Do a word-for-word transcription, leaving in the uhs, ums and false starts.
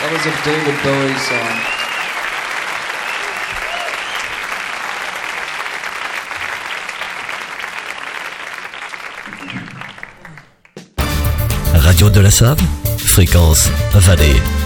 That was a David Bowie song. Radio de la Save, fréquence Vallée.